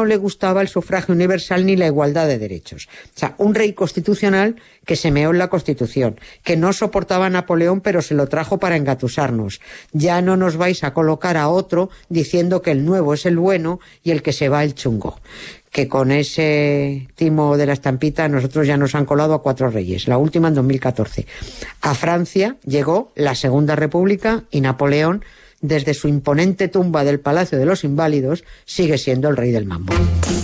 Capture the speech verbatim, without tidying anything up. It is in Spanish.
no le gustaba el sufragio universal ni la igualdad de derechos. O sea, un rey constitucional que se meó en la Constitución, que no soportaba a Napoleón pero se lo trajo para engatusarnos. Ya no nos vais a colocar a otro diciendo que el nuevo es el bueno y el que se va el chungo. Que con ese timo de la estampita nosotros ya nos han colado a cuatro reyes, la última en dos mil catorce. A Francia llegó la Segunda República y Napoleón, desde su imponente tumba del Palacio de los Inválidos, sigue siendo el rey del mambo.